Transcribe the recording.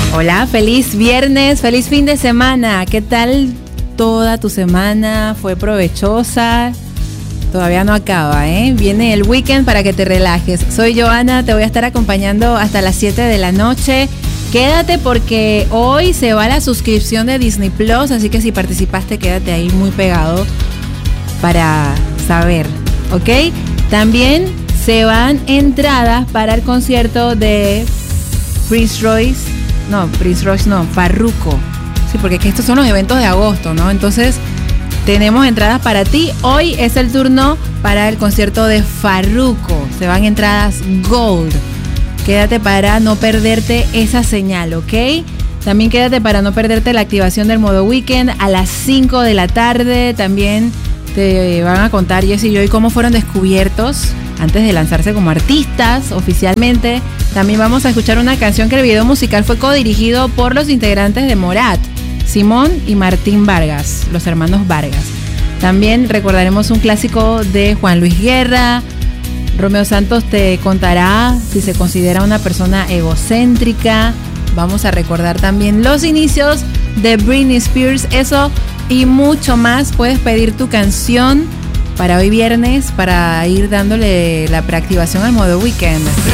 Hola, feliz viernes, feliz fin de semana. ¿Qué tal toda tu semana? ¿Fue provechosa? Todavía no acaba, ¿eh? Viene el weekend para que te relajes. Soy Joana, te voy a estar acompañando hasta las 7 de la noche. Quédate porque hoy se va la suscripción de Disney Plus, así que si participaste, quédate ahí muy pegado para saber, ¿ok? También se van entradas para el concierto de Farruko. Sí, porque estos son los eventos de agosto, ¿no? Entonces, tenemos entradas para ti. Hoy es el turno para el concierto de Farruko. Se van entradas Gold. Quédate para no perderte esa señal, ¿ok? También quédate para no perderte la activación del modo weekend a las 5 de la tarde. También te van a contar Jess y Joy cómo fueron descubiertos antes de lanzarse como artistas oficialmente. También vamos a escuchar una canción que el video musical fue codirigido por los integrantes de Morat, Simón y Martín Vargas, los hermanos Vargas. También recordaremos un clásico de Juan Luis Guerra. Romeo Santos te contará si se considera una persona egocéntrica. Vamos a recordar también los inicios de Britney Spears. Eso y mucho más. Puedes pedir tu canción para hoy viernes para ir dándole la preactivación al modo weekend.